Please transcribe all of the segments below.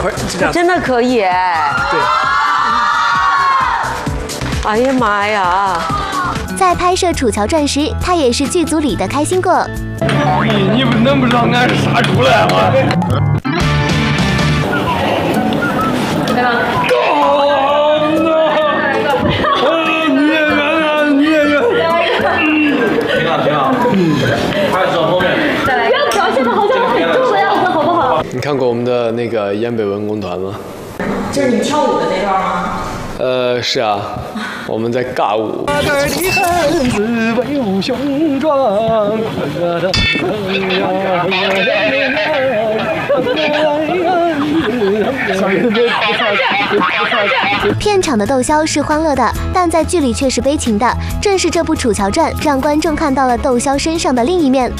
快，这样。 真的可以哎。 对。 哎呀妈呀！ 在拍摄《楚乔传》时，他也是剧组里的开心果。 你们能不知道俺是啥出来吗？ 对吧？不要表现的好像很重的样子，好不好？ 你看过我们的那个燕北文工团吗？ 这是你跳舞的那段吗？ 是啊，我们在尬舞。 片场的窦骁是欢乐的，但在剧里却是悲情的。正是这部《楚乔传》让观众看到了窦骁身上的另一面。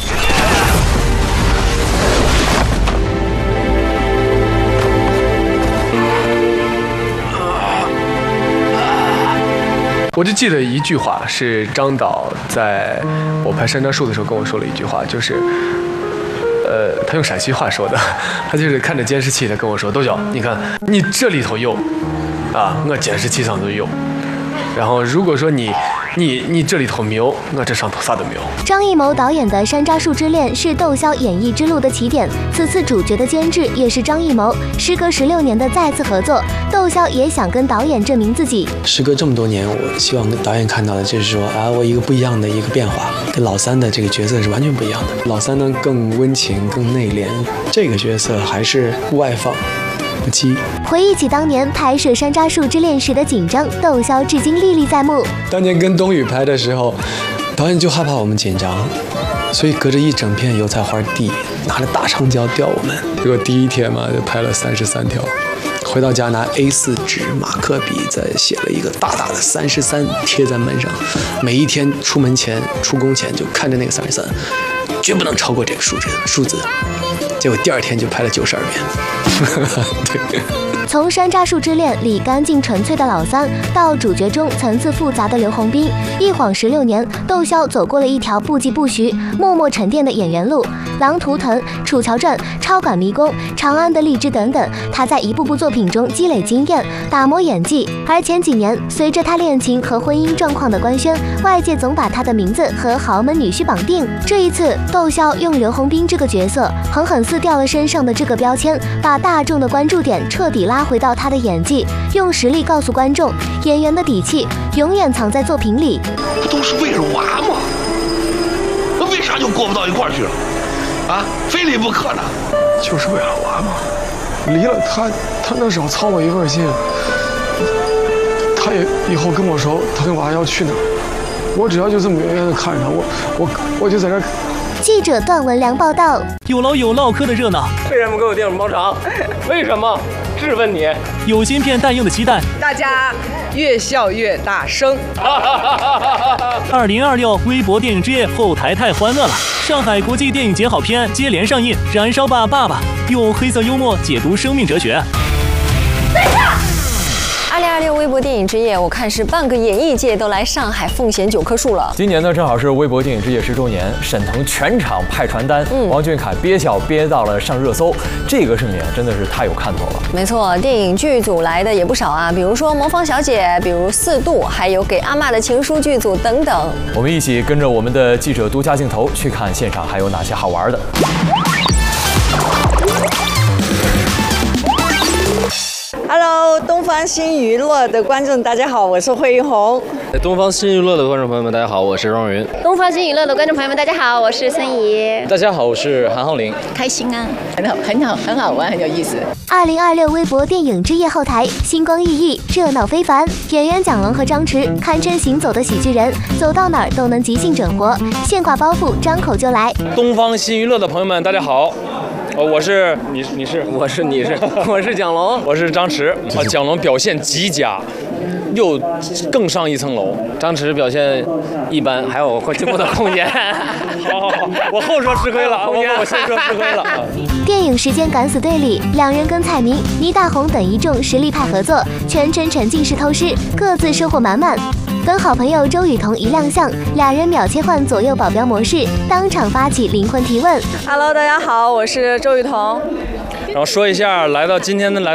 我就记得一句话，是张导在我拍《山楂树》的时候跟我说了一句话，就是，他用陕西话说的，他就是看着监视器，他跟我说：“窦骁，你看你这里头有，啊，我监视器上都有。然后如果说你这里头没有，我这上头啥都没有。” 张艺谋导演的《山楂树之恋》是窦骁演艺之路的起点，此次主角的监制也是张艺谋。时隔16年的再次合作，窦骁也想跟导演证明自己。 时隔这么多年，我希望跟导演看到的就是说啊，我一个不一样的一个变化，跟老三的这个角色是完全不一样的。老三呢更温情、更内敛，这个角色还是外放。 回忆起当年拍摄《山楂树之恋》时的紧张，窦骁至今历历在目。 当年跟冬雨拍的时候，导演就害怕我们紧张，所以隔着一整片油菜花地，拿着大长焦吊我们。结果第一天嘛，就拍了33条，回到家拿 A4 纸、马克笔再写了一个大大的33贴在门上，每一天出门前、出工前就看着那个33，绝不能超过这个数字。结果第二天就拍了92遍。对。 从《山楂树之恋》里干净纯粹的老三，到主角中层次复杂的刘洪斌，一晃16年，窦骁走过了一条不疾不徐、默默沉淀的演员路。《狼图腾》《楚乔传》《超感迷宫》《长安的荔枝》等等，他在一部部作品中积累经验，打磨演技。而前几年，随着他恋情和婚姻状况的官宣，外界总把他的名字和豪门女婿绑定。这一次，窦骁用刘洪斌这个角色狠狠撕掉了身上的这个标签，把大众的关注点彻底拉回到他的演技，用实力告诉观众，演员的底气永远藏在作品里。 不都是为了娃吗？那为啥就过不到一块儿去了？啊，非离不可呢？ 就是为了娃嘛。离了他那时候操我一份心，他也以后跟我说他跟娃要去哪儿，我只要就这么远远的看着他，我就在这。 记者段文良报道。 有楼有唠嗑的热闹， 为什么给我电影包场？为什么？质问你。 有新片淡映的期待， 大家越笑越大声。 2026微博电影之夜后台太欢乐了，上海国际电影节好片接连上映，燃烧吧爸爸用黑色幽默解读生命哲学。 2026微博电影之夜，我看是半个演艺界都来上海奉献9棵树了。 今年呢，正好是微博电影之夜10周年，沈腾全场派传单，王俊凯憋笑憋到了上热搜，这个盛典真的是太有看头了。 没错，电影剧组来的也不少啊，比如说魔方小姐，比如4度，还有给阿嬷的情书剧组等等。 我们一起跟着我们的记者独家镜头去看现场还有哪些好玩的。 Hello， 东方新娱乐的观众，大家好，我是惠英红。 东方新娱乐的观众朋友们，大家好，我是庄云。 东方新娱乐的观众朋友们，大家好，我是孙怡。 大家好，我是韩浩林。 开心啊， 很好玩，很有意思。 2026微博电影之夜后台，星光熠熠，热闹非凡。演员蒋龙和张弛堪称行走的喜剧人，走到哪儿都能即兴整活，现挂包袱，张口就来。 东方新娱乐的朋友们，大家好。我是蒋龙，我是张弛。蒋龙表现极佳，又更上一层楼。张弛表现一般，还有进步的空间。好，我后说吃亏了，我先说吃亏了。 电影《时间敢死队》里，两人跟蔡明、倪大红等一众实力派合作，全程沉浸式偷师，各自收获满满。跟好朋友周雨彤一亮相，俩人秒切换左右保镖模式，当场发起灵魂提问。 Hello， 大家好，我是周雨彤。 然后说一下，来到今天的